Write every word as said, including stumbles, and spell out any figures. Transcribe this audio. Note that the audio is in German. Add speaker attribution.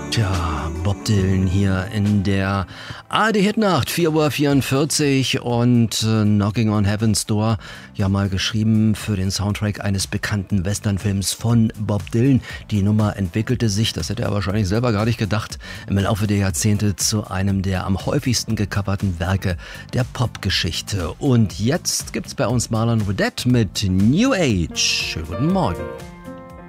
Speaker 1: Tja, Bob Dylan hier in der A R D-Hitnacht, vier Uhr vierundvierzig und äh, Knocking on Heaven's Door, ja mal geschrieben für den Soundtrack eines bekannten Westernfilms von Bob Dylan. Die Nummer entwickelte sich, das hätte er wahrscheinlich selber gar nicht gedacht, im Laufe der Jahrzehnte zu einem der am häufigsten gecoverten Werke der Popgeschichte. Und jetzt gibt's bei uns Marlon Vedette mit New Age. Schönen guten Morgen.